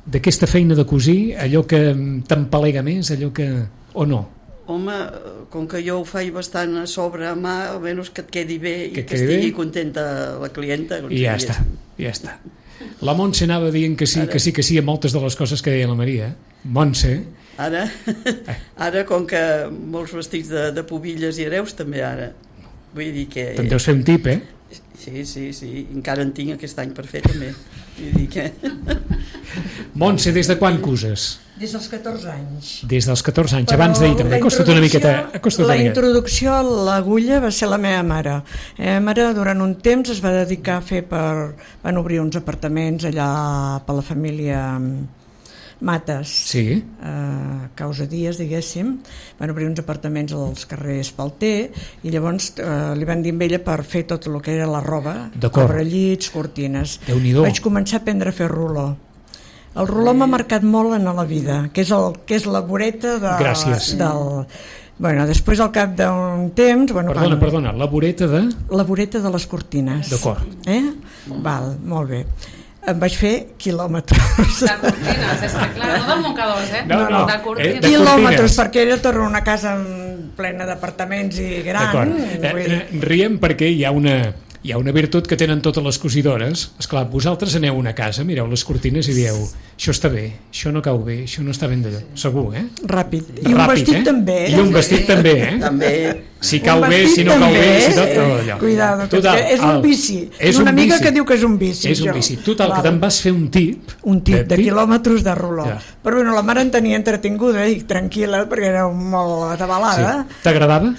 d'aquesta feina de cosir, allò que t'empalega més, allò que... o no? Home, com que jo ho faig bastant a sobre a mà, almenys que et quedi bé i que estigui contenta la clienta. I ja està. La Montse anava dient que sí a moltes de les coses que deia la Maria. Montse. Ara, com que molts vestits de pubilles i hereus, també ara. Vull dir que... Te'n deus fer un tip, Sí. Encara en tinc aquest any per fer, també. Vull dir que... Montse, des de quan coses? Des dels 14 anys. Des dels 14 anys, abans d'ahir també. Acosta't una miqueta. La introducció a l'agulla va ser la meva mare. La meva mare durant un temps es va dedicar a fer van obrir uns apartaments allà per la família Mates, Causa Díaz, diguéssim. Van obrir uns apartaments als carrers Palter i llavors li van dir amb ella per fer tot el que era la roba, cobrellits, cortines. Vaig començar a aprendre a fer ruló. El ruló m'ha marcat molt en la vida, que és la voreta del... Bueno, després al cap d'un temps... Perdona, la voreta de... La voreta de les cortines. D'acord. Val, molt bé. Em vaig fer quilòmetres. De cortines, és que clar, no de mocadors, No. De cortines. Quilòmetres, perquè era tornar una casa plena d'apartaments i gran. D'acord. Riem perquè hi ha una virtut que tenen totes les cosidores. Esclar, vosaltres aneu a una casa, mireu les cortines i dieu, això està bé, això no cau bé, això no està ben d'allò. Segur, Ràpid. I un vestit també. I un vestit també, També. Si cau bé, si no cau bé, si tot allò. Cuidado, és un vici. És una amiga que diu que és un vici. És un vici. Total, que te'n vas fer un tip. Un tip de quilòmetres de ruló. Però bueno, la mare en tenia entretinguda i tranquil·la perquè era molt atabalada. T'agradava?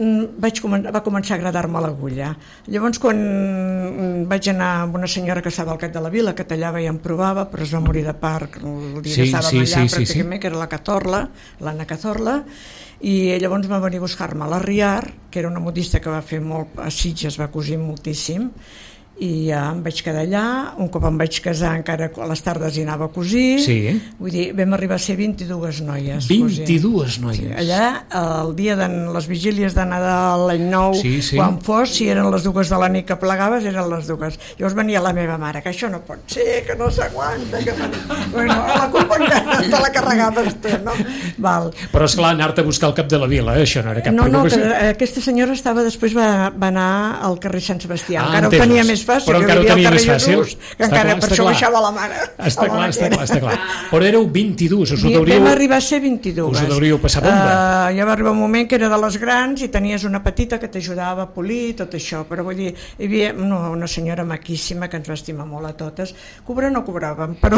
Va començar a agradar-me l'agulla. Llavors, quan vaig anar amb una senyora que estava al cap de la vila, que tallava i em provava, però es va morir de part el dia que estàvem allà pràcticament, que era l'Anna Cazorla, i llavors va venir a buscar-me a la Riar, que era una modista que va fer molt a Sitges, va cosir moltíssim, i ja em vaig quedar allà. Un cop em vaig casar encara a les tardes hi anava a cosir. Vull dir, vam arribar a ser 22 noies 22 noies? Allà el dia de les vigílies de Nadal, l'any nou, quan fos, si eren les 2 de la nit que plegaves, eren les 2. Llavors venia la meva mare, que això no pot ser, que no s'aguanta, que... Bueno, la culpa encara te la carregaves tu, no? Val. Però esclar, anar-te a buscar al cap de la vila, això no era cap preocupació. No, aquesta senyora després va anar al carrer Sant Sebastià, encara ho tenia més fàcil, però encara ho tenia més fàcil, que encara per això baixava la mare. Està clar. Però éreu 22, vam arribar a ser 22. Us ho deuríeu passar bomba. Ja va arribar un moment que era de les grans i tenies una petita que t'ajudava a polir tot això, però vull dir, hi havia una senyora maquíssima que ens va estimar molt a totes. Cobrar no cobràvem, però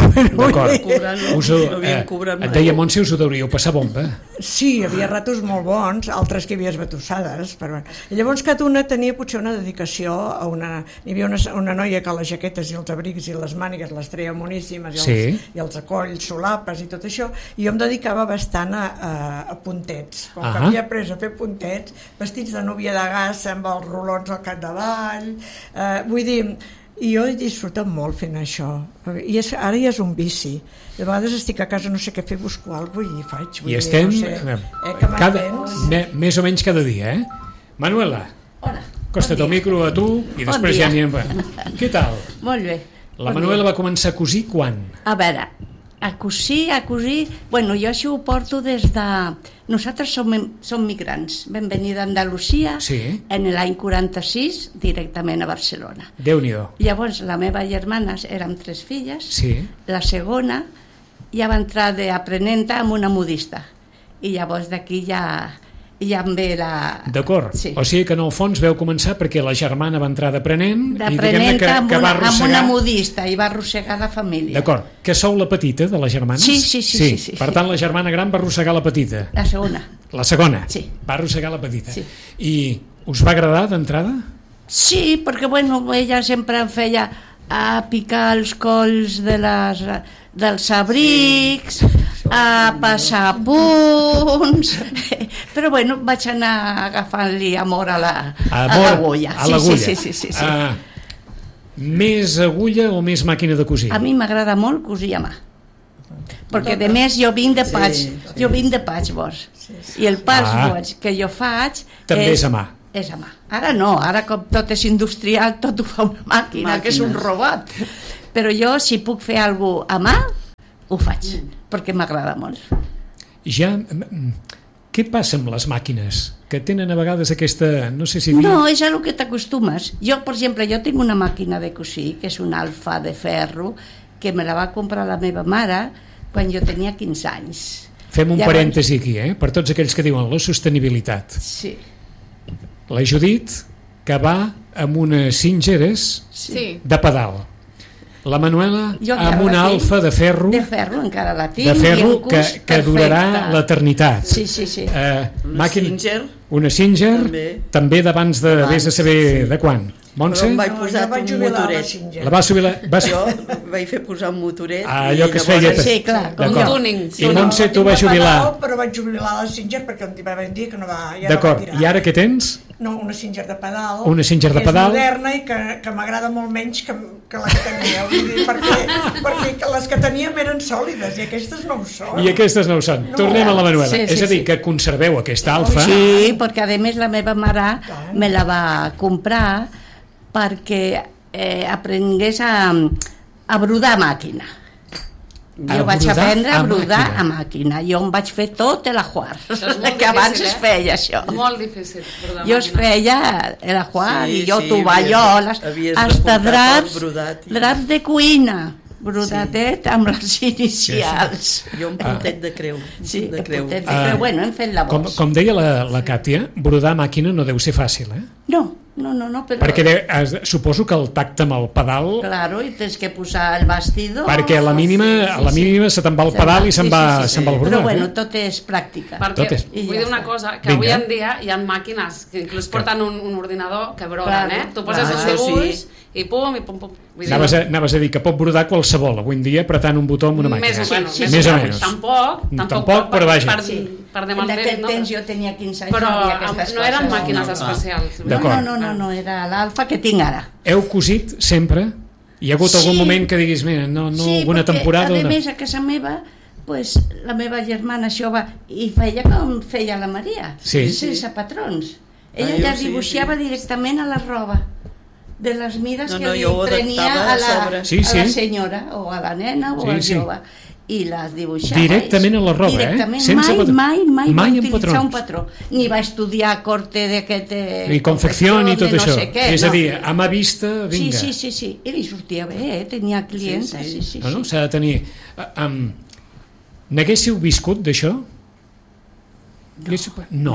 et deia Montse, us ho deuríeu passar bomba. Sí, hi havia ratos molt bons, altres que hi havia esbatussades, però... I llavors cada una tenia potser una dedicació a una... Hi havia una noia que les jaquetes i els abrics i les mànigues les treia moníssimes i els acolls, solapes i tot això, i jo em dedicava bastant a puntets, com que havia après a fer puntets, vestits de núvia de gas amb els rulons al capdavall, vull dir, i jo he disfrutat molt fent això, i ara ja és un vici. De vegades estic a casa, no sé què fer, busco alguna cosa i faig. I estem més o menys cada dia, Manuela. Hola. Acosta't al micro a tu i després ja anirem... Què tal? Molt bé. La Manuela va començar a cosir quan? A veure, a cosir... Bueno, jo això ho porto des de... Nosaltres som migrants. Vam venir d'Andalusia en l'any 46 directament a Barcelona. Déu-n'hi-do. Llavors la meva germana, érem 3 filles, la segona ja va entrar d'aprenenta amb una modista i llavors d'aquí ja em ve la... D'acord, o sigui que en el fons veu començar perquè la germana va entrar d'aprenenta amb una modista i va arrossegar la família. D'acord, que sou la petita de les germanes? Sí. Per tant la germana gran va arrossegar la petita. La segona. La segona? Sí. Va arrossegar la petita. I us va agradar d'entrada? Sí, perquè bueno, ella sempre em feia a picar els colls dels abrics, a passar punts, però bueno, vaig anar agafant-li amor a l'agulla. Sí. Més agulla o més màquina de cosir? A mi m'agrada molt cosir a mà, perquè de més jo vinc de patchwork, i el patchwork que jo faig també és a mà. És a mà. Ara no, ara com tot és industrial, tot ho fa una màquina, que és un robot. Però jo, si puc fer alguna cosa a mà, ho faig, perquè m'agrada molt. Ja, què passa amb les màquines? Que tenen a vegades aquesta... No sé si dir... No, és a lo que t'acostumes. Jo, per exemple, jo tinc una màquina de cosir, que és un Alfa de ferro, que me la va comprar la meva mare quan jo tenia 15 anys. Fem un parèntesi aquí, per tots aquells que diuen la sostenibilitat. Sí. La Judit, que va amb unes Singeres de pedal. La Manuela amb una Alfa de ferro, encara la tinc, de ferro que durarà l'eternitat. Sí. Una Singer també d'abans de vés a saber de quan. Montse? Però em vaig posar un motoret. La va subir Jo vaig fer posar un motoret. Allò que es feia... Sí, clar. Un túning. I Montse, tu vas jubilar... Però vaig jubilar la Singer perquè em va dir que no va... D'acord. I ara què tens? No, una Singer de pedal. Una Singer de pedal. Que és moderna i que m'agrada molt menys que la que tenia. Perquè les que teníem eren sòlides i aquestes no ho són. I aquestes no ho són. Tornem a la Manuela. És a dir, que conserveu aquesta Alfa. Sí, perquè a més la meva mare me la va comprar perquè aprengués a brodar a màquina. Jo vaig aprendre a brodar a màquina. Jo em vaig fer tot l'ajuar, que abans es feia això. Molt difícil brodar a màquina. Jo es feia l'ajuar i jo tovalloles, hasta draps de cuina, brodadet amb les inicials. Jo un puntet de creu. Sí, un puntet de creu. Bueno, hem fet labors. Com deia la Càtia, brodar a màquina no deu ser fàcil, No, però... Perquè suposo que el tacte amb el pedal... Claro, i tens que posar el bastidor... Perquè a la mínima se te'n va el pedal i se'n va el brodat. Però bueno, tot és pràctica. Perquè vull dir una cosa, que avui en dia hi ha màquines que inclús porten un ordinador que broden, Tu poses els dibuix i pum, i pum, pum. Anaves a dir que pot brodar qualsevol avui en dia apretant un botó amb una màquina. Més o menys. Tampoc, però vaja. Per demà en aquell temps jo tenia 15 anys, però no havia aquestes coses. No eren màquines especials. No, era l'Alfa que tinc ara. Heu cosit sempre? Hi ha hagut algun moment que diguis, mira, alguna temporada... Sí, perquè a més a casa meva, pues, la meva germana això va, i feia com feia la Maria, sense patrons. Ella ja dibuixava directament a la roba, de les mides que li prenia a la senyora, o a la nena, o al jove. I les dibuixava directament a la roba, directament, mai va utilitzar un patró, ni va estudiar corte d'aquest i confecció i tot això, és a dir, a mà vista, vinga. Sí, i li sortia bé, tenia clients. S'ha de tenir. N'haguéssiu viscut d'això? No.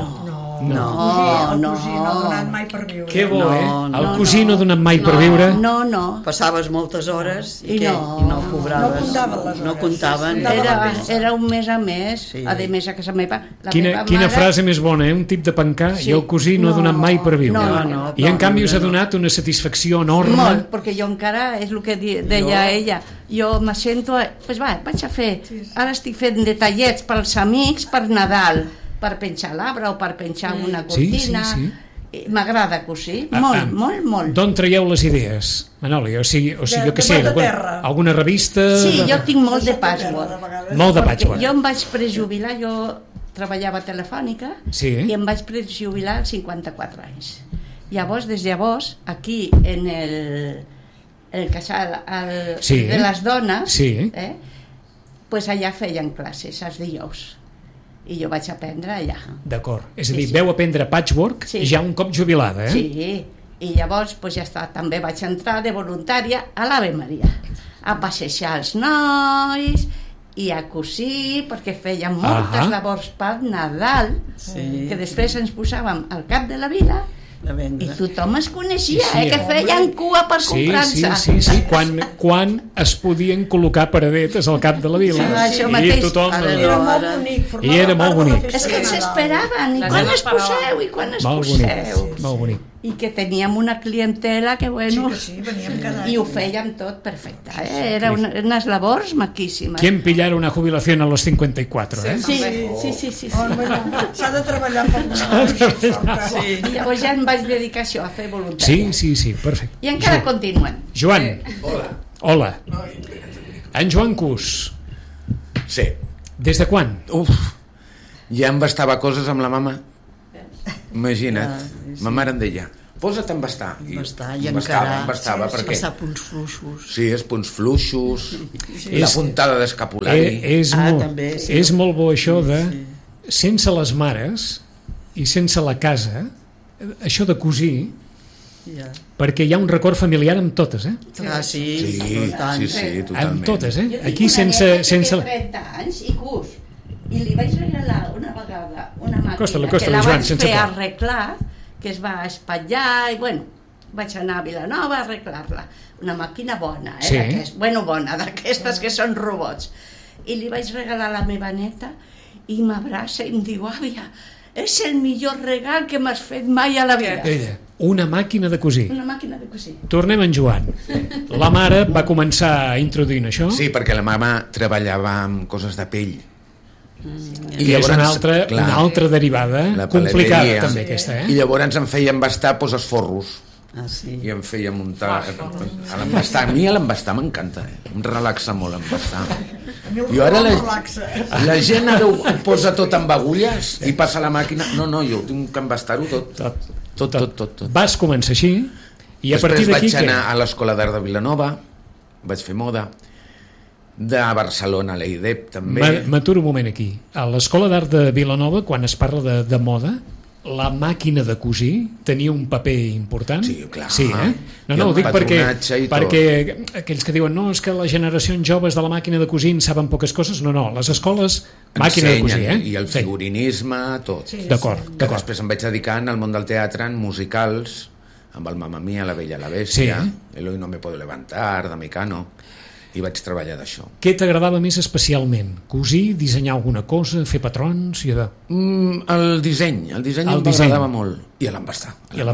El cosí no ha donat mai per viure. Que bo, el cosí no ha donat mai per viure. No. Passaves moltes hores i no cobraves. No comptaven. Era un mes a mes, a més a casa meva. Quina frase més bona, un tip de pencar, i el cosí no ha donat mai per viure. I en canvi us ha donat una satisfacció enorme. Molt, perquè jo encara, és el que deia ella, jo me sento, doncs vaig a fer, ara estic fent detallets pels amics per Nadal, per penjar l'arbre o per penjar una cortina. M'agrada cosir, molt. D'on traieu les idees, Manoli? O sigui, jo què sé, alguna revista? Sí, jo tinc molt de patchwork. Molt de patchwork. Jo em vaig prejubilar, jo treballava a Telefònica i em vaig prejubilar als 54 anys. Llavors, aquí en el casal de les dones, pues allà feien classes els dijous. I jo vaig aprendre allà. D'acord, és a dir, veu aprendre patchwork ja un cop jubilada, Sí, i llavors ja està, també vaig entrar de voluntària a l'Ave Maria, a passejar els nois i a cosir, perquè fèiem moltes labors per Nadal, que després ens posàvem al cap de la vila i tothom es coneixia, que feien cua per comprar-se. Sí, quan es podien col·locar paradetes al cap de la vila i tothom... I era molt bonic. És que ens esperaven, i quan es poseu, i quan es poseu. Molt bonic. I que teníem una clientela que, bueno, i ho fèiem tot perfecte, eren unes labors maquíssimes. ¿Quién pillara una jubilación a los 54? Sí. S'ha de treballar per I llavors ja em vaig dedicar a això, a fer voluntària. Sí, perfecte. I encara continuem. Joan. Hola. En Joan Cus. Sí. Des de quan? Ja em bastava coses amb la mama. Imagina't, ma mare em deia, posa't a embastar. I encara perquè... passar punts fluixos. Sí, els punts fluixos, la puntada d'escapulari. És molt bo això de sense les mares i sense la casa, això de cosir, perquè hi ha un record familiar amb totes, Sí, totalment. Amb totes, Aquí sense 30 anys i cus, i li vaig regalar una vegada una màquina que la vaig fer arreglar, que es va espatllar, i bueno, vaig anar a Vilanova a arreglar-la. Una màquina bona, bona, d'aquestes que són robots. I li vaig regalar a la meva neta i m'abraça i em diu, àvia, és el millor regal que m'has fet mai a la vida. Una màquina de cosir. Una màquina de cosir. Tornem en Joan. La mare va començar introduint això? Sí, perquè la mama treballava amb coses de pell. I llavors, és una altra derivada complicada també aquesta, I llavors em feia embastar els forros i em feia muntar a l'embastar. A mi l'embastar m'encanta, em relaxa molt embastar. Jo ara la gent ara ho posa tot amb agulles i passa a la màquina. No, jo tinc que embastar-ho tot. Vas començar així i a partir d'aquí vaig anar a l'Escola d'Art de Vilanova, vaig fer moda, de Barcelona, a l'EIDEP també. M'aturo un moment aquí. A l'Escola d'Art de Vilanova, quan es parla de moda, la màquina de cosir tenia un paper important? Sí, clar. Sí, No, ho dic perquè aquells que diuen no, és que les generacions joves de la màquina de cosir saben poques coses. No, les escoles, màquina de cosir. I el figurinisme, tot. D'acord. Després em vaig dedicar al món del teatre, en musicals, amb el Mamma Mia, La Bella i la Bèstia, Eloy no me puedo levantar, de Mecano, i vaig treballar d'això. Què t'agradava més especialment? Cosir, dissenyar alguna cosa, fer patrons? El disseny em agradava molt. I l'embastar.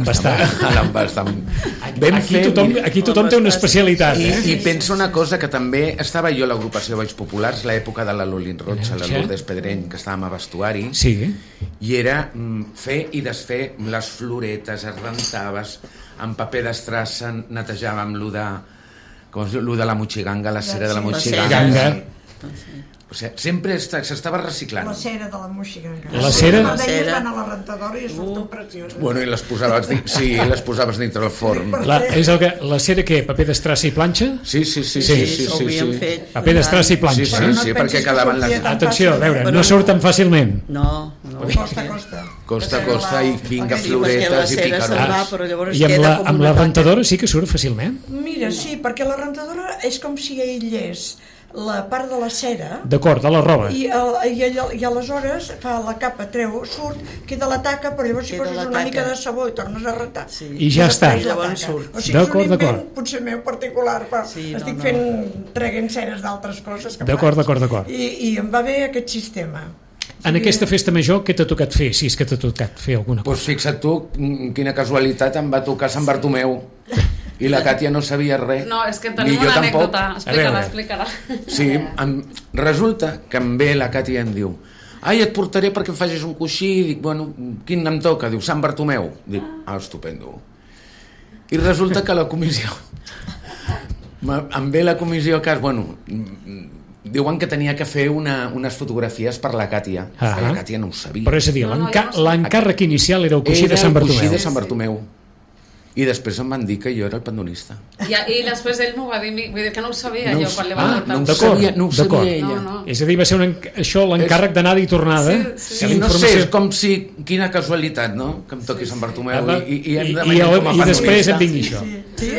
Aquí tothom té una especialitat. I penso una cosa, que també estava jo a l'agrupació Balls Populars, l'època de la Lolín Rocha, la Lourdes Pedreny, que estàvem a vestuari, i era fer i desfer les floretes, es rentaves, amb paper d'estrassa netejàvem lo de la mochiganga, la cera de la mochiganga. O sigui, sempre s'estava reciclant. La cera de la mochiganga. La cera? Van a la rentadora i es surten precioses. Bueno, i les posaves dintre del forn. La cera què? Paper d'estrassa i planxa? Sí. Paper d'estrassa i planxa. Sí, perquè quedaven les... Atenció, a veure, no surten fàcilment. No. Costa i vinga floretes i picarots. I amb la rentadora sí que surt fàcilment? Mira, sí, perquè la rentadora és com si aïllés la part de la cera, d'acord, de la roba, i aleshores fa la capa, surt, queda la taca, però llavors si poses una mica de sabó i tornes a rentar i ja està. O sigui, és un invent potser meu particular, però estic traient ceres d'altres coses que d'acord. I em va bé aquest sistema. En aquesta festa major, què t'ha tocat fer, si és que t'ha tocat fer alguna cosa? Doncs fixa't tu, quina casualitat, em va tocar Sant Bartomeu i la Càtia no sabia res. No, és que tenim una anècdota, explica-la. Sí, resulta que em ve la Càtia i em diu et portaré perquè em facis un coixí. Dic, bueno, quin em toca? Diu, Sant Bartomeu. Dic, estupendo. I resulta que la comissió em ve la comissió que diuen que tenia que fer unes fotografies per la Càtia. La Càtia no ho sabia. Però és a dir, l'encàrrec inicial era el coixí de Sant Bartomeu. Era el coixí de Sant Bartomeu. I després em van dir que jo era el pandonista. I després ell m'ho va dir, vull dir que no ho sabia jo quan li va portar. No ho sabia ella. És a dir, va ser això l'encàrrec d'anada i tornada. Sí, no sé, és com si, quina casualitat, no?, que em toqui Sant Bartomeu i després em vingui això.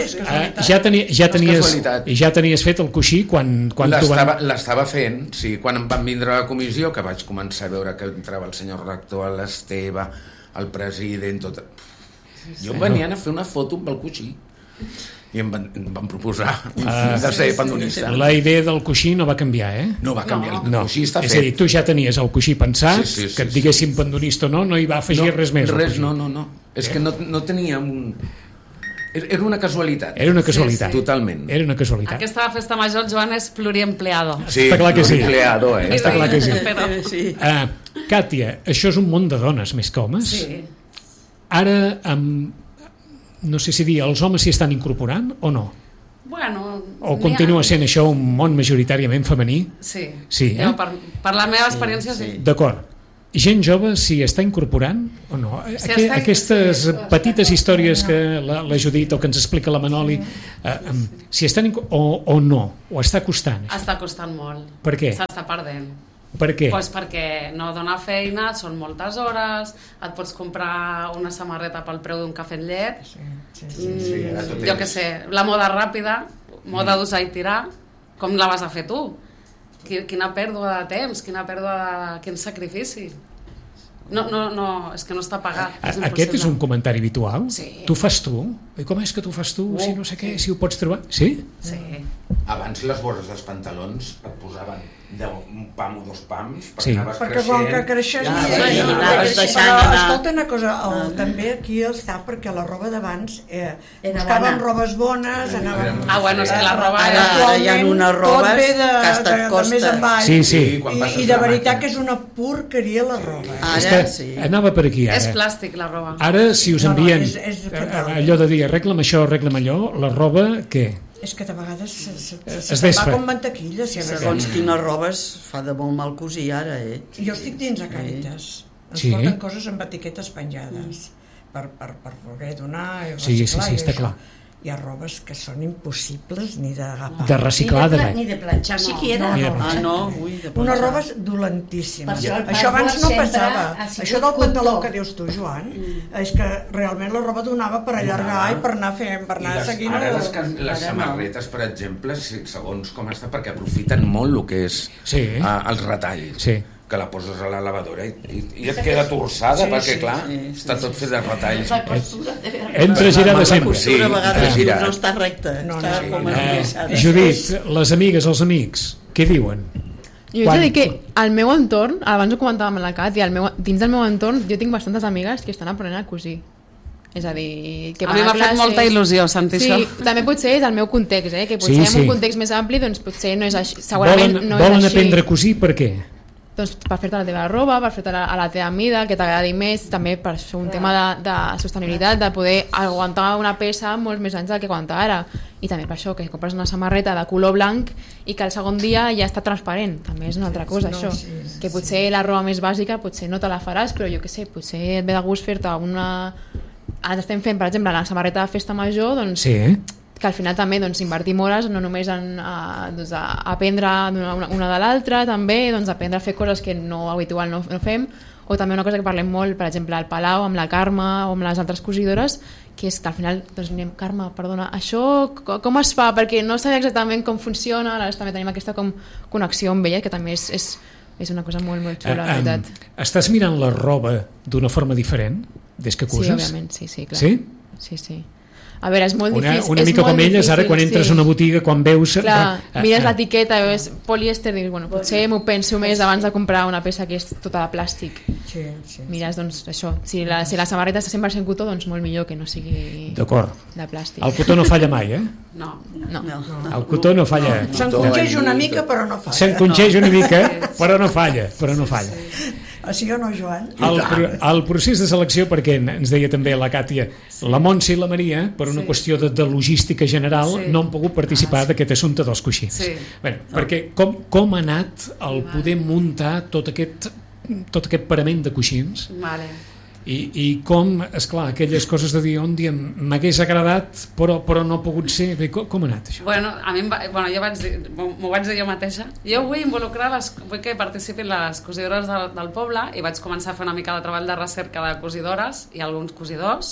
Ja tenies fet el coixí quan l'estava fent, sí, quan em van vindre a la comissió, que vaig començar a veure que entrava el senyor rector, l'Esteve, el president, tot. Jo em venien a fer una foto amb el coixí i em van proposar de ser pandonista. La idea del coixí no va canviar, No va canviar, el coixí està fet. És a dir, tu ja tenies el coixí pensat, que et diguessin pandonista o no hi va afegir res més. No. És que no tenia un... Era una casualitat. Era una casualitat. Totalment. Era una casualitat. Aquesta festa major, el Joan, és pluriempleado. Sí, està clar que sí. Està clar que sí. Càtia, això és un món de dones més que homes? Sí. Ara, no sé si dir, els homes s'hi estan incorporant o no? Bueno... O continua sent això un món majoritàriament femení? Sí. Sí, per la meva experiència, sí. D'acord. gent jove s'hi està incorporant o no? Aquestes petites històries que la Judit o que ens explica la Manoli, s'hi estan o no? O està costant? Està costant molt. Per què? S'està perdent. Per què? Pues perquè no dona feina, són moltes hores, et pots comprar una samarreta pel preu d'un cafè amb llet. Jo què sé, la moda ràpida, moda d'usar i tirar, com la vas a fer tu? Quina pèrdua de temps, quin sacrifici. No, és que no està pagat. Aquest és un comentari habitual? Sí. Tu fas tu? I com és que tu fas tu? Si no sé què, si ho pots trobar? Sí? Sí. Abans les vores dels pantalons et posaven un pam o dos pams perquè com que creixes escolta una cosa, també aquí està perquè la roba d'abans buscàvem robes bones, anàvem bueno, és que la roba ara hi ha unes robes que hasta et costa i de veritat que és una porqueria la roba ara anava per aquí és plàstic la roba ara si us envien allò de dir arregla'm això, arregla'm allò, la roba què? És que de vegades se va com mantequilla. Segons quines robes fa de molt mal cosir ara, Jo estic dins a Càritas. Ens porten coses amb etiquetes penjades per poder donar i reciclar. Sí, està clar. Hi ha robes que són impossibles ni d'agafar. De reciclar, ni de planxar siquiera. Unes robes dolentíssimes. Això abans no passava. Això del pantaló que dius tu, Joan, és que realment la roba donava per allargar i per anar fent, per anar seguint. Ara les samarretes, per exemple, segons com està, perquè aprofiten molt el que és els retalls. Sí. Que la poses a la lavadora i et queda torçada, perquè clar, està tot fet de retalls. Entre girada sempre. La costura a vegades no està recta. Judit, les amigues, els amics, què diuen? Jo he de dir que al meu entorn, abans ho comentàvem amb la Cat, i dins del meu entorn jo tinc bastantes amigues que estan aprenent a cosir. És a dir, que a mi m'ha fet molta il·lusió sentir això. Sí, també potser és el meu context, que potser en un context més ampli doncs potser no és així, segurament no és així. Volen aprendre a cosir per què? Doncs per fer-te la teva roba, per fer-te a la teva mida, que t'agradi més, també per això un tema de sostenibilitat, de poder aguantar una peça molts més anys del que aguanta ara. I també per això, que compres una samarreta de color blanc i que el segon dia ja està transparent. També és una altra cosa, això. Que potser la roba més bàsica potser no te la faràs, però jo què sé, potser et ve de gust fer-te una... Ara estem fent, per exemple, la samarreta de festa major, doncs... que al final també invertim hores no només en aprendre una de l'altra, també aprendre a fer coses que habitual no fem, o també una cosa que parlem molt, per exemple al Palau amb la Carme o amb les altres cosidores, que és que al final anem, Carme, perdona, això com es fa? Perquè no sabem exactament com funciona, ara també tenim aquesta connexió amb ella, que també és una cosa molt, molt xula, la veritat. Estàs mirant la roba d'una forma diferent des que coses? Sí, òbviament, sí, clar. Sí? Sí. A veure, és molt difícil. Una mica com elles, ara quan entres a una botiga, quan veus... Clar, mires l'etiqueta, veus polièster, dius, bueno, potser m'ho penso més abans de comprar una peça que és tota de plàstic. Sí. Mires, doncs, això, si la samarreta està 100% cotó, doncs molt millor que no sigui de plàstic. El cotó no falla mai, No. El cotó no falla. S'encongeix una mica, però no falla. S'encongeix una mica, però no falla. Sí o no, Joan? El procés de selecció, perquè ens deia també la Càtia, la Montse i la Maria, per una qüestió de logística general, no han pogut participar d'aquest assumpte dels coixins. Perquè com ha anat el poder muntar tot aquest parament de coixins? I com, esclar, aquelles coses de dir, un dia m'hagués agradat però no ha pogut ser. Com ha anat això? A mi m'ho vaig dir jo mateixa. Jo vull involucrar, vull que participin les cosidores del poble, i vaig començar a fer una mica de treball de recerca de cosidores i alguns cosidors,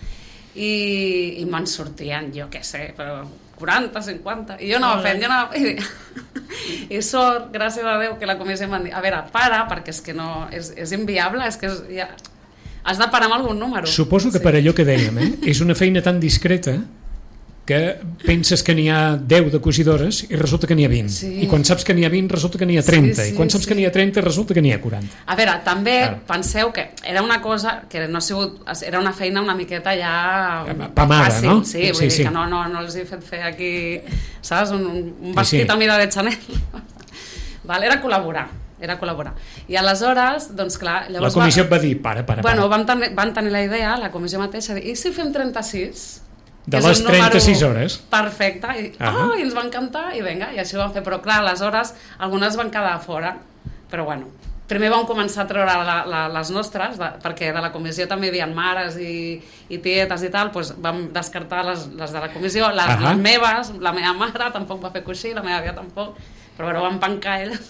i me'n sortien, jo què sé, però 40, 50, i jo anava fent, i sort, gràcies a Déu, que la comissió m'han dit, a veure, perquè és que no, és inviable, és que has de parar amb algun número. Suposo que per allò que dèiem, és una feina tan discreta que penses que n'hi ha 10 de cosidores i resulta que n'hi ha 20. I quan saps que n'hi ha 20 resulta que n'hi ha 30. I quan saps que n'hi ha 30 resulta que n'hi ha 40. A veure, també penseu que era una cosa que no ha sigut... Era una feina una miqueta ja... Pamada, fàcil, no? Sí, vull dir que no els he fet fer aquí, saps? Un vestit a mida de Chanel. Era col·laborar. I aleshores, doncs clar... La comissió et va dir, para. Bueno, van tenir la idea, la comissió mateixa, de dir, i si fem 36? De les 36 hores. Perfecte. I i ens va encantar, i vinga, i així ho vam fer. Però clar, aleshores, algunes van quedar fora. Però bueno, primer vam començar a treure les nostres, perquè de la comissió també hi havia mares i tietes i tal, doncs vam descartar les de la comissió, les meves, la meva mare tampoc va fer coixí, la meva àvia tampoc, però bueno, vam pencar elles.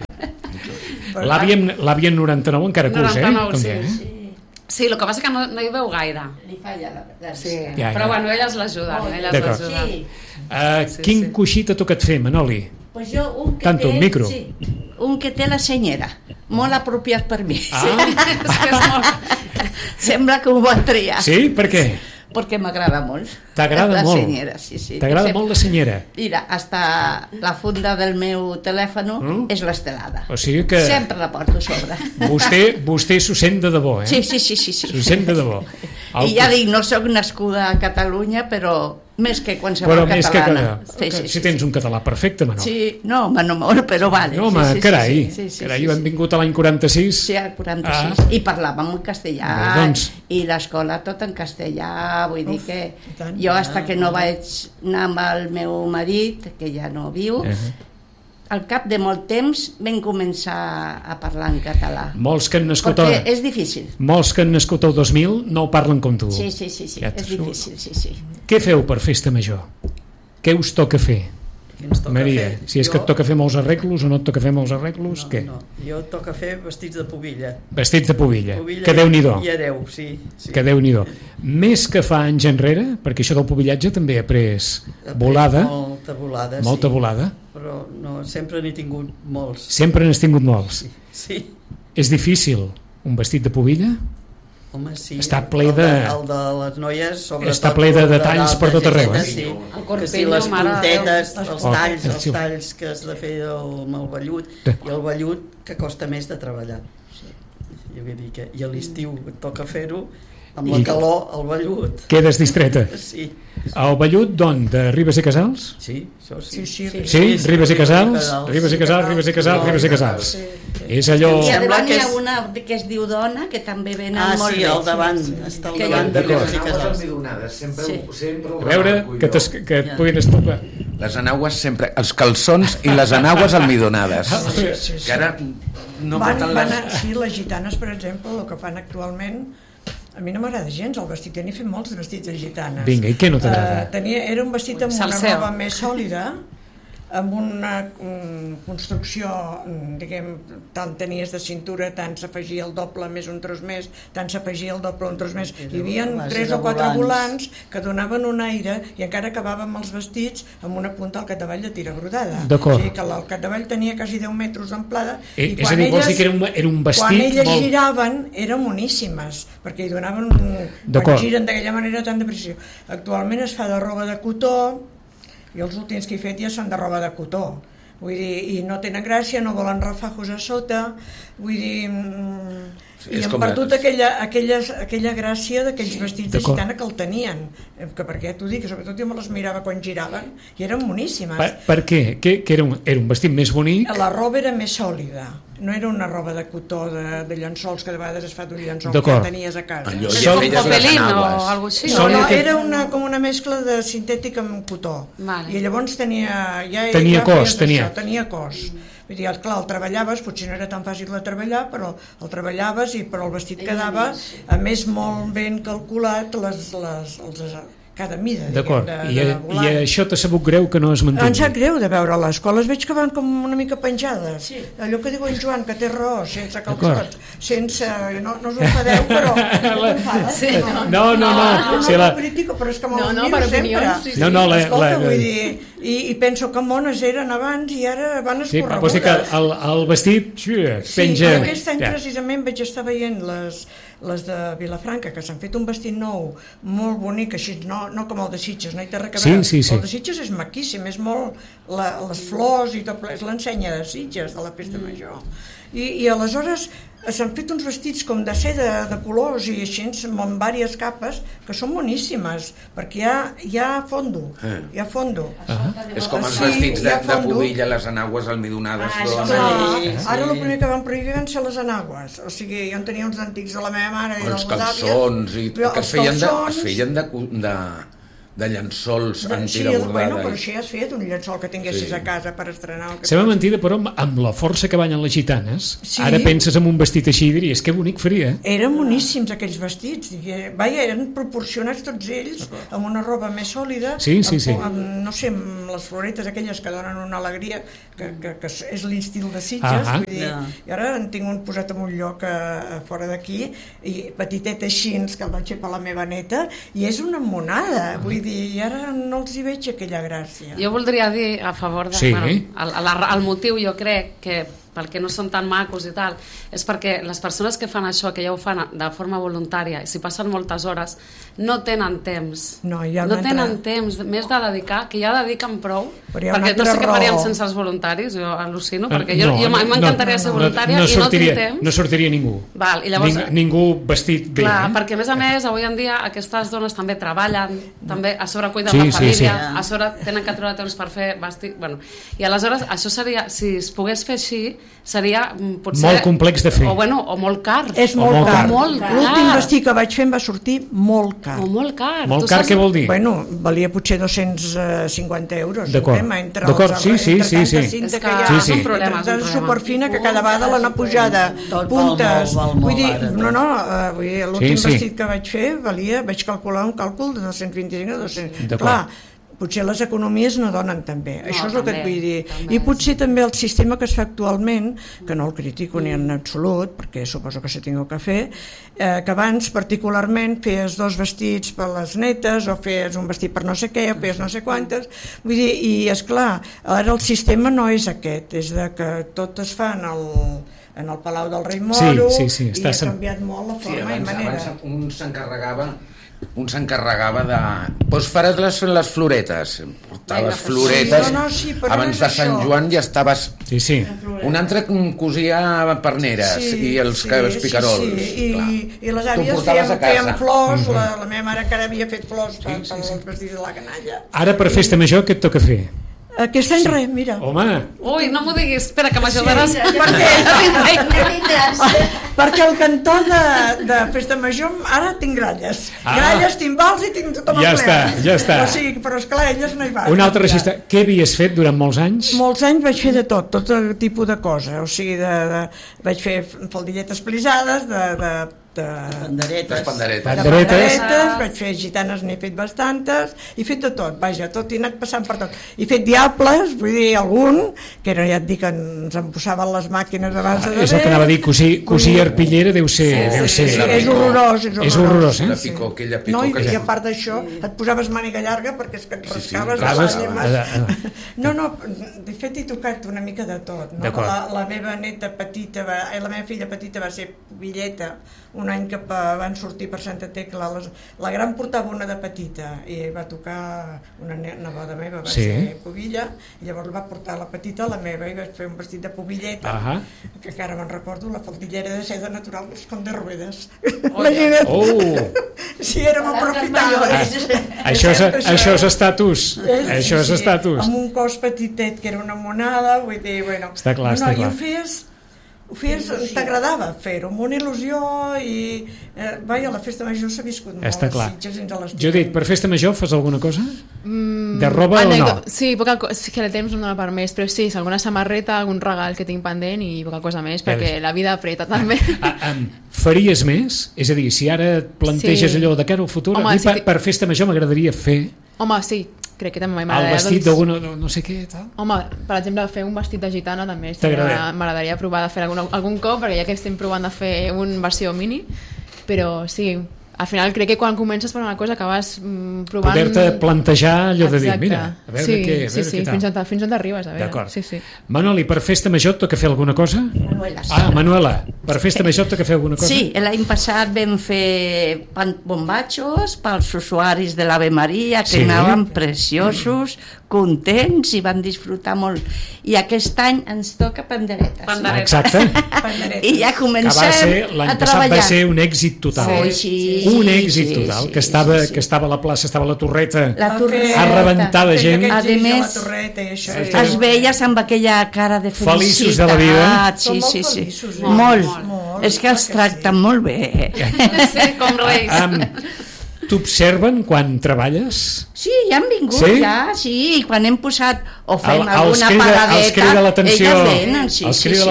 L'àvia 99 encara cus, 99, sí. Sí, el que passa que no hi veu gaire. Li falla la... Sí, però bueno, elles l'ajuden. Quin coixí t'ha tocat fer, Manoli? Pues jo un que Tanto, té... micro. Sí, un que té la senyera, molt apropiat per mi. Ah. Sí. Sembla que ho va triar. Sí? Per què? Perquè m'agrada molt. T'agrada molt? La senyera, sí. T'agrada molt la senyera? Mira, hasta la funda del meu telèfon és l'estelada. O sigui que... Sempre la porto a sobre. Vostè s'ho sent de debò, eh? Sí. S'ho sent de debò. I ja dic, no soc nascuda a Catalunya, però més que qualsevol catalana. Si tens un català perfecte, Manol. Sí, no molt, però vale. No, home, carai, hem vingut a l'any 46. Sí, al 46. I parlàvem en castellà, i l'escola tot en castellà, vull dir que jo hasta que no vaig anar amb el meu marit, que ja no viu, al cap de molt temps vam començar a parlar en català. Molts que han nascut... Perquè és difícil. Molts que han nascut el 2000 no ho parlen com tu. Sí, és difícil, sí. Què feu per festa major? Què us toca fer? Maria, si és que et toca fer molts arreglos o no et toca fer molts arreglos, què? No, jo et toca fer vestits de pubilla. Vestits de pubilla, que Déu-n'hi-do. I hereu, sí. Que Déu-n'hi-do. Més que fa anys enrere, perquè això del pubillatge també ha pres volada. Molta volada. Però no, sempre n'he tingut molts. Sempre n'has tingut molts? Sí. És difícil un vestit de pubilla? Home, sí. Està ple de... El de les noies, sobretot... Està ple de detalls per tot arreu, Sí. Que si les puntetes, els talls que has de fer amb el vellut, i el vellut que costa més de treballar. Jo vull dir que i a l'estiu et toca fer-ho, amb la calor, el vellut. Quedes distreta. Sí. El vellut, d'on? De Ribes i Casals? Sí, això sí. Sí, Ribes i Casals? Ribes i Casals. És allò... I a davant hi ha una que es diu Dona, que també venen molt bé. Ah, sí, al davant. Està al davant de Ribes i Casals. Sempre a veure, que et puguin estopar. Les anaues sempre... Els calçons i les anaues almidonades. Que ara no porten les... Sí, les gitanes, per exemple, el que fan actualment... A mi no m'agrada gens el vestit, n'he fet molts vestits de gitanes. Vinga, i què no t'agrada? Era un vestit amb una roba més sòlida, amb una construcció, diguem, tant tenies de cintura, tant s'afegia el doble més un tros més, tant s'afegia el doble un tros més. Hi havia 3 o 4 volants que donaven un aire i encara acabàvem els vestits amb una punta al capdavall de tira brodada. D'acord. O sigui que el capdavall tenia quasi 10 metres d'amplada i és a dir, vols dir que era un vestit quan elles molt... giraven eren moníssimes perquè hi donaven quan giren d'aquella manera tan de precisió. Actualment es fa de roba de cotó i els últims que he fet ja són de roba de cotó, vull dir, i no tenen gràcia, no volen rafajos a sota, vull dir, i han perdut aquella gràcia d'aquells vestits de gitana que el tenien, que perquè t'ho dic, sobretot jo me les mirava quan giraven i eren moníssimes. Per què? Que era un vestit més bonic? La roba era més sòlida, no era una roba de cotó de llençols que de vegades es fa d'un llençol que tenies a casa. Com popelín o alguna cosa així? No, era com una mescla de sintètic amb cotó. I llavors tenia cos. Vull dir, clar, el treballaves, potser no era tan fàcil de treballar, però el treballaves però el vestit quedava, a més, molt ben calculat cada mida. D'acord, i això t'ha sabut greu que no es mantingui? Em sap greu de veure les escoles, veig que van com una mica penjades. Allò que diu en Joan, que té raó, sense calçots, sense... No us ho enfadeu, però... No. No critico, però és que me'ls miro sempre. Escolta, vull dir, i penso que mones eren abans i ara van escorregudes. Sí, vols dir que el vestit penja... Sí, aquest any precisament vaig estar veient les de Vilafranca, que s'han fet un vestit nou molt bonic, així, no com el de Sitges, no hi té res a veure. El de Sitges és maquíssim, és molt les flors i tot, és l'ensenya de Sitges de la Festa Major. I aleshores s'han fet uns vestits com de seda de colors i així amb diverses capes que són boníssimes perquè hi ha fondo. És com els vestits de pubilla, les anagües almidonades. Ara el primer que van prohibir van ser les anagües, o sigui, jo en tenia uns antics de la meva mare i els calçons que es feien de llençols en tira bordada. Bueno, però això ja has fet un llençol que tinguessis a casa per estrenar. Sembla mentida, però amb la força que ballen les gitanes, ara penses en un vestit així i diries, que bonic faria. Eren boníssims aquells vestits, vaja, eren proporcionats tots ells amb una roba més sòlida, amb, no sé, amb les floretes aquelles que donen una alegria, que és l'estil de Sitges, vull dir, i ara en tinc un posat en un lloc fora d'aquí, i petitet així, que el vaig fer per la meva neta, i és una monada, vull dir, i ara no els hi veig aquella gràcia. Jo voldria dir a favor de... El motiu, jo crec que pel que no són tan macos i tal, és perquè les persones que fan això, que ja ho fan de forma voluntària, i si passen moltes hores, no tenen temps. No tenen temps més de dedicar, que ja dediquen prou, perquè no sé què faríem sense els voluntaris, jo al·lucino, perquè jo m'encantaria ser voluntària i no tinc temps. No sortiria ningú. Ningú vestit bé. Clar, perquè a més, avui en dia, aquestes dones també treballen, també a sobre cuiden la família, a sobre tenen que treure temps per fer vestit... I aleshores, això seria, si es pogués fer així, seria potser... Molt complex de fer. O molt car. És molt car. L'últim vestit que vaig fer em va sortir molt car. Molt car. Molt car, què vol dir? Bueno, valia potser 250 euros. D'acord, sí. És que són problemes. És superfina, que cada vegada l'han pujada puntes. Vull dir, l'últim vestit que vaig fer vaig calcular un càlcul de 225 a 200. Clar, potser les economies no donen també, això és el que et vull dir, i potser també el sistema que es fa actualment, que no el critico ni en absolut, perquè suposo que se tinc que fer, que abans particularment feies 2 vestits per les netes, o feies un vestit per no sé què, o feies no sé quantes, vull dir, i esclar, ara el sistema no és aquest, és de que tot es fa en el Palau del Rei Moro, i ha canviat molt la forma i manera. Abans un s'encarregava de... Doncs faràs les floretes. Portaves floretes. Abans de Sant Joan ja estaves... Un altre cosia perneres i els picarols. I les àvies feien flors, la meva mare encara havia fet flors per els vestits de la canalla. Ara per festa major què et toca fer? Aquest any res, mira. Home! Ui, no m'ho diguis, espera, que m'ajudaràs. Perquè el cantó de festa major ara tinc gralles. Gralles, timbals i tinc tothom a ple. Ja està. O sigui, però esclar, elles no hi van. Un altre regista. Què havies fet durant molts anys? Molts anys vaig fer de tot tipus de cosa. O sigui, vaig fer faldilletes plisades, panderetes, vaig fer gitanes, n'he fet bastantes, he fet de tot, vaja, tot, he anat passant per tot. He fet diables, vull dir, algun, que era, ja et dic, ens en posaven les màquines abans de és el que anava a dir, cosir arpillera deu ser... És horrorós. És horrorós, eh? Aquella picó, i a part d'això, et posaves màniga llarga perquè és que et rascaves No, de fet he tocat una mica de tot. La meva neta petita, la meva filla petita va ser pubilleta un any que van sortir per Santa Tecla, la gran portava una de petita i va tocar una neboda meva, va ser pubilla, i llavors va portar la petita, la meva, i vaig fer un vestit de pubilleta, que encara me'n recordo, la faldillera de seda natural com de ruedes. Imagina't! Si érem aprofitables. Això és estatus. Això és estatus. Amb un cos petitet, que era una monada, vull dir, bueno... Està clar. I ho feies, t'agradava fer-ho, amb una il·lusió i la festa major s'ha viscut molt. Està clar. Judit, per festa major fas alguna cosa? De roba o no? Sí, que el temps no dona per més, però sí, alguna samarreta, algun regal que tinc pendent i poca cosa més, perquè la vida apreta també. Faries més? És a dir, si ara et planteges allò de cara al futur, per festa major m'agradaria fer... Home, sí, crec que també m'agradaria... El vestit d'alguna, no sé què, tal? Home, per exemple, fer un vestit de gitana també m'agradaria provar de fer algun cop, perquè ja que estem provant de fer una versió mini, però sí, al final crec que quan comences per una cosa acabes provant... Poder-te plantejar allò de dir, mira, a veure què tal. Sí, fins on t'arribes, a veure. D'acord. Manol, i per festa major et toca fer alguna cosa? Manuela, per festa major et toca fer alguna cosa? Sí, l'any passat vam fer bombatxos pels usuaris de l'Ave Maria, que anaven preciosos, contents i van disfrutar molt. I aquest any ens toca panderetes. Exacte. I ja comencem a treballar. L'any passat va ser un èxit total. Un èxit total, que estava a la plaça, estava a la torreta, a rebentar de gent. A més, es veies amb aquella cara de felicitat. Feliços de la vida. Sí. Molt. És que els tracten molt bé. Sí, com reis. t'observen quan treballes? Sí, ja han vingut, i quan hem posat o fem alguna paradeta, els crida l'atenció, elles venen, sí,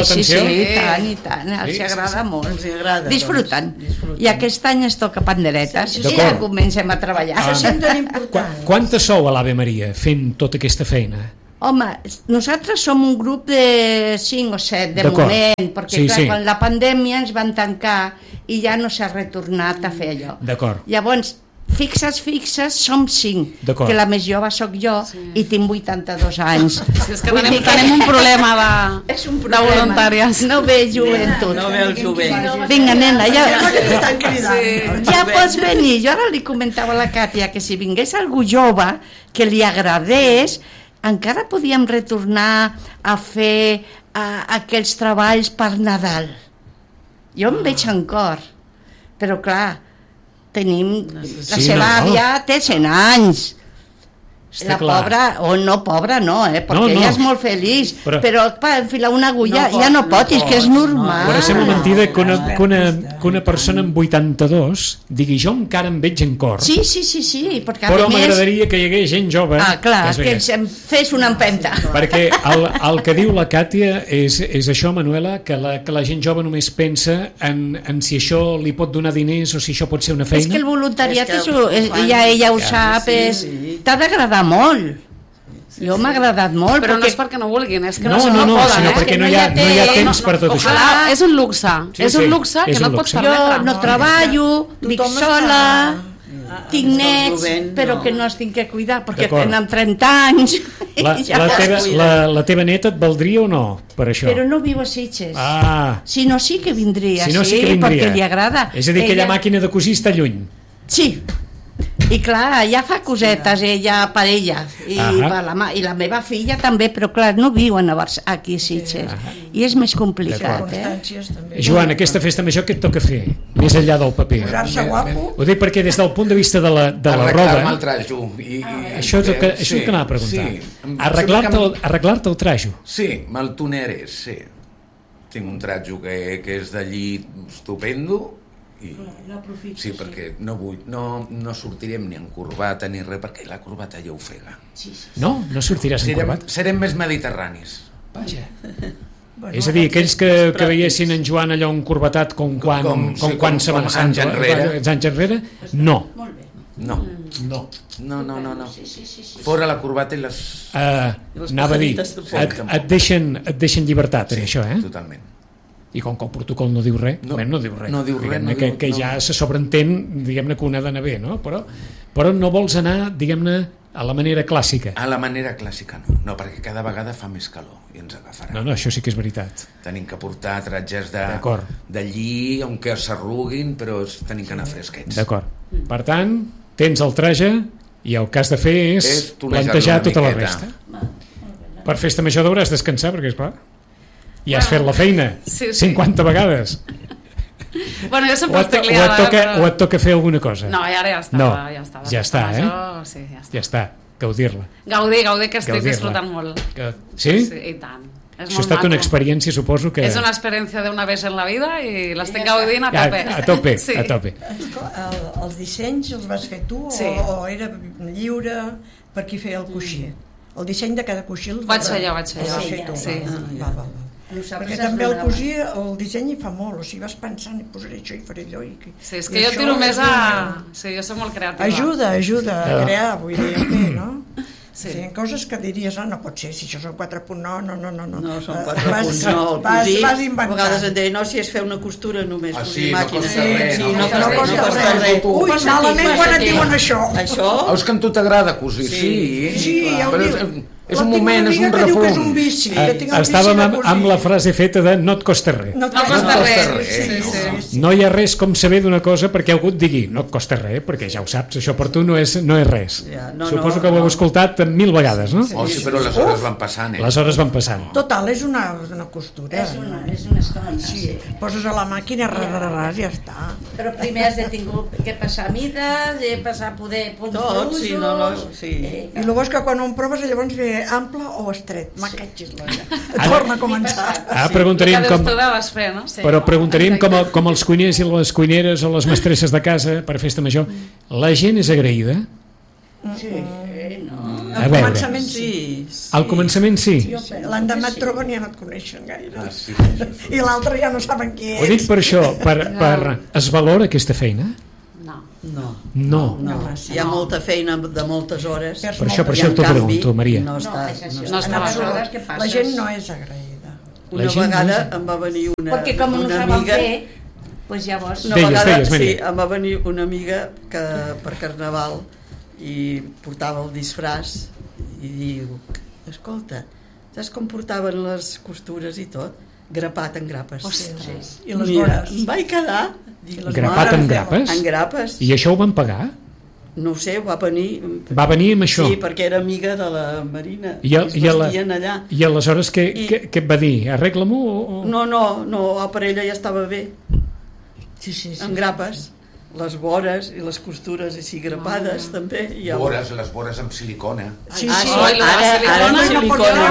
i tant, els agrada molt, disfruten. I aquest any es toca panderetes, i ja comencem a treballar. Quantes sou a l'Ave Maria fent tota aquesta feina? Home, nosaltres som un grup de 5 o 7 de moment, perquè clar, quan la pandèmia ens van tancar i ja no s'ha retornat a fer allò. Llavors, fixes, som 5, que la més jove sóc jo i tinc 82 anys. És que tenim un problema de voluntàries. No ve joventut. No ve el jovent. Vinga, nena, ja pots venir. Jo ara li comentava a la Càtia que si vingués algú jove que li agradés, encara podíem retornar a fer aquells treballs per Nadal. Jo em veig en cor, però clar, tenim... La seva àvia té 100 anys. La pobra, o no pobra, no, perquè ella és molt feliç, però per enfilar una agulla ja no pot, és que és normal. Però sembla mentida que una persona amb 82 digui jo encara em veig en cor. Sí, perquè però m'agradaria que hi hagués gent jove. Clar, que em fes una empenta. Perquè el que diu la Càtia és això, Manuela, que la gent jove només pensa en si això li pot donar diners o si això pot ser una feina. És que el voluntariat, ja ella ho sap, t'ha d'agradar molt. Jo m'ha agradat molt. Però no és perquè no vulguin, és que no poden. No, sinó perquè no hi ha temps per tot això. És un luxe, és un luxe que no et pots permetre. Jo no treballo, vic sola, tinc nets, però que no els tinc que cuidar, perquè tenen 30 anys. La teva neta et valdria o no, per això? Però no viu a Sitges. Si no, sí que vindria, perquè li agrada. És a dir, aquella màquina de cosir està lluny. Sí. I clar, ja fa cosetes ella per ella i la meva filla també, però clar, no viuen aquí a Sitges i és més complicat. Joan, aquesta festa major què et toca fer? Més enllà del paper. Posar-se guapo. Ho dic perquè des del punt de vista de la roba, el trajo això és el que anava a preguntar. Arreglar-te el trajo. Sí, me'l toneré, sí. Tinc un trajo que és d'allí estupendo. Sí, perquè no sortirem ni en corbata ni res, perquè la corbata ja ofega. No sortiràs en corbata? Serem més mediterranis. Vaja. És a dir, aquells que veiessin en Joan allò encorbatat com quan Setmana Santa anys enrere, no. No. Fora la corbata i les... Anava a dir, et deixen llibertat en això, Totalment. I com que el protocol no diu res, no diu res. Que ja se sobreentén, diguem-ne, que ho ha d'anar bé, no? Però no vols anar, diguem-ne, a la manera clàssica. A la manera clàssica no, perquè cada vegada fa més calor i ens agafarà. No, això sí que és veritat. Tenim que portar tratges d'allí, on que s'arruguin, però tenim que anar fresquets. D'acord. Per tant, tens el traje i el que has de fer és plantejar tota la resta. Per festa major deuràs descansar, perquè és clar... I has fet la feina 50 vegades. Bueno, jo sempre estic liada. O et toca fer alguna cosa? No, ara ja està. No, ja està, Ja està, gaudir-la. Gaudir, que estic disfrutant molt. Sí? Sí, i tant. Això ha estat una experiència, suposo que... És una experiència d'una vegada en la vida i l'estic gaudint a tope. A tope. Els dissenys els vas fer tu o era lliure per qui feia el coixí? El disseny de cada coixí el vaig fer jo. Sí. Perquè també el cosir, el disseny hi fa molt, o sigui, vas pensant i posaré això i faré allò sí, és que jo tiro més a... Sí, jo soc molt creativa. Ajuda a crear, vull dir, bé, no? Sí. Hi ha coses que diries, no pot ser, si això són 4.9, no. No, són 4.9. Vas inventar. A vegades et deia, si es fer una costura només, sí, màquina. No costa res. Ui, malament quan et diuen això. És que a tu t'agrada cosir, sí, ja ho diu. És un moment, és un repunt. Estàvem amb la frase feta de no et costa res. No et costa res. No hi ha res com saber d'una cosa perquè algú et digui no et costa res, perquè ja ho saps, això per tu no és res. Suposo que ho heu escoltat 1000 vegades, no? Sí, però les hores van passant. Les hores van passant. Total, és una costura. És una estona. Sí, poses a la màquina, ja està. Però primer has de tingut que passar mides, passar poder punts d'usos... I llavors que quan ho proves llavors ve ser ample o estret. Torna a començar. Preguntaríem com... Però preguntaríem com els cuiners i les cuineres o les mestresses de casa per festa major. La gent és agraïda? Sí. Al començament sí. Al començament sí? L'endemà et troben i ja no et coneixen gaire. I l'altre ja no saben qui ets. Ho dic per això, es valora aquesta feina? No. Hi ha molta feina de moltes hores. Per això t'ho pregunto, Maria. No està. La gent no és agraïda. Una vegada em va venir una amiga... Perquè com no saben fer, doncs llavors... Una vegada em va venir una amiga que per Carnaval i portava el disfraç i diu, escolta, saps com portaven les costures i tot? Grapat en grapes. Ostres. I les vores? Em vaig quedar... Grapat en grapes? En grapes. I això ho van pagar? No ho sé, va venir... Va venir amb això? Sí, perquè era amiga de la Marina. I aleshores què et va dir? Arregla-m'ho? No, per ella ja estava bé. Sí. En grapes. Les vores i les costures així grapades també. Les vores amb silicona. Sí. Ara amb silicona.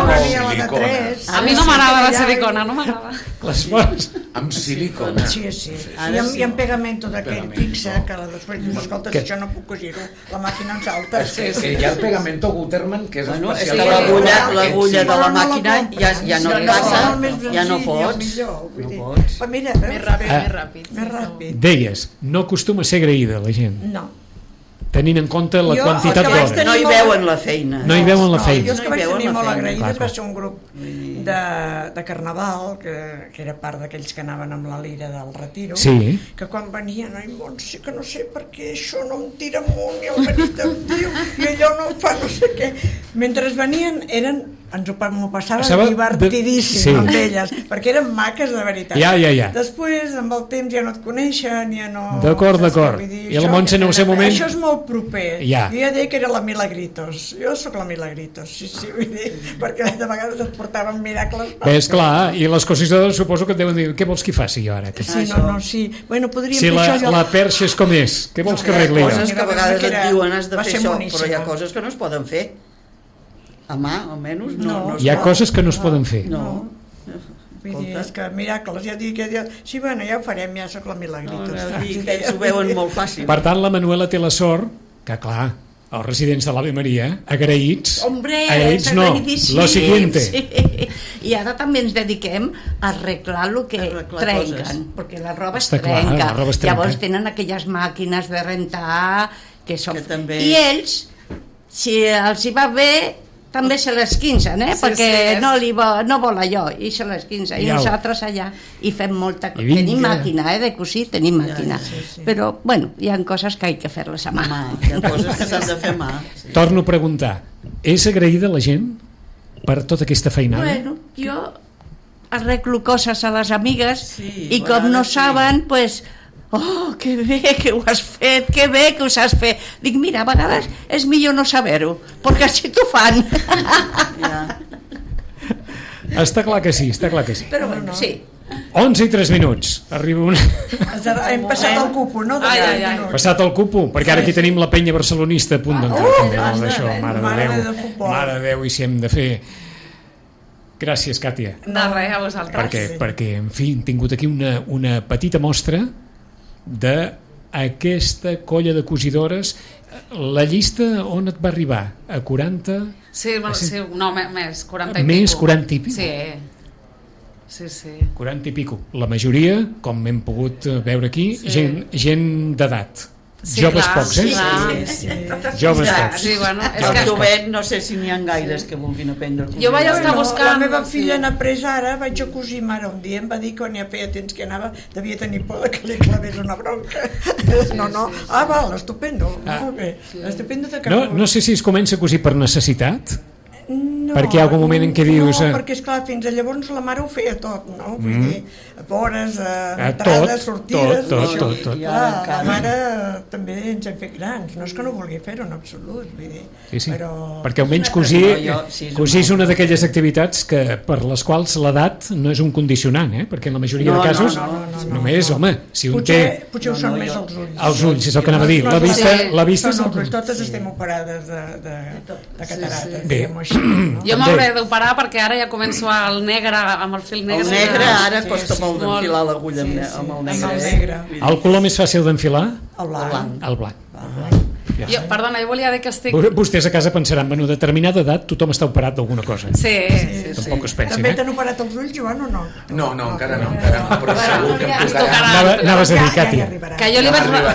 A mi no m'agrada la silicona, no m'agrada. Les vores amb silicona. Sí. I amb pegamento d'aquell fixa, que després dius, escolta, això no puc cosir-ho, la màquina en salta. És que hi ha el pegamento Gutermann, que és especial. L'agulla de la màquina ja no passa, ja no pots. Però mira, més ràpid. Deies, no acostuma a ser agraïda la gent. No. Tenint en compte la quantitat d'hores. No hi veuen la feina. No hi veuen la feina. Jo és que vaig tenir molt agraïdes, va ser un grup de Carnaval, que era part d'aquells que anaven amb la lira del Retiro, que quan venien, ai, Montse, que no sé per què això no em tira amunt i el marit em diu i allò no em fa no sé què. Mentre venien ens ho passava divertidíssim amb elles, perquè eren maques de veritat. Ja. Després, amb el temps, ja no et coneixen, ja no... D'acord. I la Montse en el seu moment... Això és molt proper. Ja. Jo ja deia que era la Milagritos. Jo sóc la Milagritos, sí, vull dir, perquè de vegades et portaven miracles. És clar, i les cosidores suposo que et deuen dir, què vols que faci jo ara? Sí. Bueno, podríem fer això... Si la perxa és com és, què vols que arregli? Hi ha coses que a vegades et diuen, has de fer això, però hi ha coses que no es poden fer. A mà, almenys, no. Hi ha coses que no es poden fer. No. Vull dir, és que miracles, ja dic, sí, bueno, ja ho farem, ja sóc la Milagritos. Ells ho veuen molt fàcil. Per tant, la Manuela té la sort que, clar, els residents de l'Ave Maria, agraïts, lo siguiente. Sí. I ara també ens dediquem a arreglar el que trenquen, perquè la roba es trenca. Llavors tenen aquelles màquines de rentar que són... I ells, si els hi va bé, també se les quinzen, perquè no vol allò, i se les quinzen. I nosaltres allà hi fem molta... Tenim màquina, de cosir, tenim màquina. Però, bueno, hi ha coses que hay que fer-les a mà. Hi ha coses que s'han de fer a mà. Torno a preguntar, és agraïda la gent per tota aquesta feinada? Bueno, jo arreglo coses a les amigues i com no saben, doncs... Oh, que bé que ho has fet, que bé que us has fet. Dic, mira, a vegades és millor no saber-ho, perquè així t'ho fan. Està clar que sí. Però bueno, sí. 11 i 3 minuts. Arriba una... Hem passat el cupo, no? Passat el cupo, perquè ara aquí tenim la penya barcelonista a punt d'entrar. Mare de Déu, i si hem de fer... Gràcies, Càtia. De res, a vosaltres. Perquè, en fi, hem tingut aquí una petita mostra d'aquesta colla de cosidores. La llista on et va arribar? A 40? Sí, no, més, 40 i pico. Més 40 i pico? Sí. 40 i pico. La majoria, com hem pogut veure aquí, gent d'edat. Joves pocs, Joves pocs. Sí, bueno, és que jovent, no sé si n'hi ha gaires que vulguin aprendre a cosir. Jo vaig estar buscant... La meva filla n'ha après ara, vaig a cosir mare un dia, em va dir que quan ja feia temps que anava devia tenir por que li clavés una bronca. No. Val, estupendo. Molt bé. Estupendo de que... No sé si es comença a cosir per necessitat. No, perquè hi ha algun moment en què dius... No, perquè esclar, fins a llavors la mare ho feia tot, no? Vull dir, vores, entrades, sortides... Tot. La mare també ens hem fet grans, no és que no vulgui fer-ho en absolut, vull dir... Sí. Però... Perquè almenys cosir és una d'aquelles activitats per les quals l'edat no és un condicionant, perquè en la majoria de casos només, home, si un té... Potser ho són més els ulls. Els ulls, és el que anava a dir. La vista és... Totes estem operades de catarates, bé, diguem-ho així. Jo m'hauré d'operar perquè ara ja començo el negre, amb el fil negre. El negre ara costa molt d'enfilar l'agulla amb el negre. El color més fàcil d'enfilar? El blanc. El blanc. Perdona, jo volia dir que estic... Vostès a casa pensaran, en determinada edat tothom està operat d'alguna cosa. Sí. Tampoc es pensin, També t'han operat els ulls, Joan, o no? No, encara no, però segur que em tocarà. Anaves a dir, Càtia. Que jo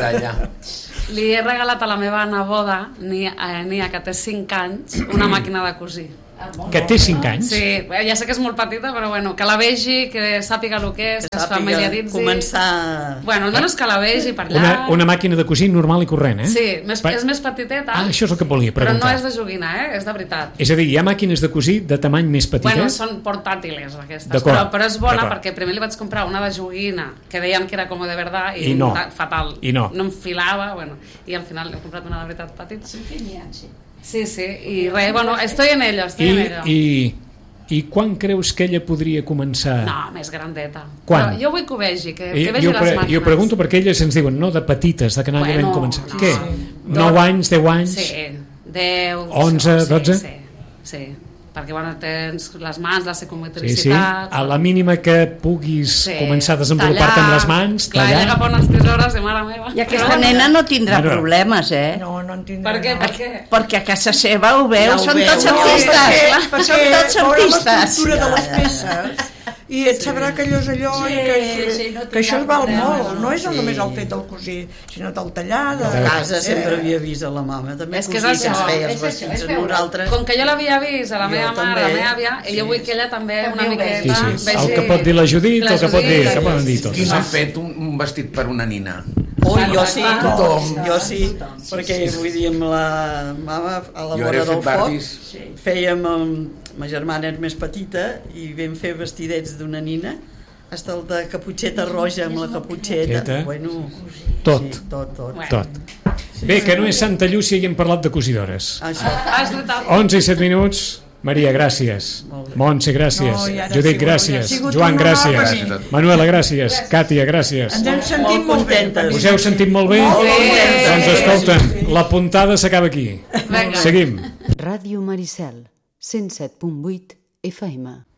li he regalat a la meva neboda, Nia, que té 5 anys, una màquina de cosir. Que té 5 anys? Sí, ja sé que és molt petita, però bueno, que la vegi, que sàpiga el que és, que es familiaritzi. Començar... Bueno, almenys que la vegi per allà. Una màquina de cosir normal i corrent, Sí, és més petiteta. Això és el que volia preguntar. Però no és de joguina, és de veritat. És a dir, hi ha màquines de cosir de tamany més petites? Bueno, són portàtiles aquestes, però és bona perquè primer li vaig comprar una de joguina, que deien que era com de verdad, i no. Fatal. I no enfilava, i al final he comprat una de veritat petita. Sí, i res, bueno, estoy en ello. I quan creus que ella podria començar? No, més grandeta. Quan? Però jo vull que ho vegi, que vegi les màquines. Jo pregunto perquè elles ens diuen, no, de petites, de que anava ben començar. Què? 9 anys, 10 anys? Sí, 10... 11, 12? Sí. Perquè bueno, tens les mans, la psicomotricitat... A la mínima que puguis començar a desenvolupar-te amb les mans, tallar... Clar, ella agafar unes tisores i mare meva... I aquesta nena no tindrà problemes, No en tindrà. Per què? Perquè a casa seva ho veu, són tots artistes. Són tots artistes. L'estructura de les peces... I et sabrà que allò és allò que això val molt, no és només el fet del cosir, sinó del tallar. A casa sempre havia vist a la mama, també cosia, que es feia els vestits a nosaltres. Com que jo l'havia vist a la meva mare, a la meva àvia, i jo vull que ella també una miqueta vegi... El que pot dir la Judit, el que pot dir, que poden dir tots. Qui m'ha fet un vestit per una nina? Jo sí, perquè vull dir, amb la mama a la vora del foc fèiem, ma germana era més petita i vam fer vestidets d'una nina, hasta el de caputxeta roja amb la caputxeta, bueno, tot. Bé, que no és Santa Llúcia i hem parlat de cosidores. 11 i 7 minuts. Maria, gràcies. Montse, gràcies. Judit, gràcies. Joan, gràcies. Manuela, gràcies. Càtia, gràcies. Ens hem sentit molt contentes. Us heu sentit molt bé? Doncs escolta'm, la puntada s'acaba aquí. Seguim. Ràdio Maricel, 107.8 FM.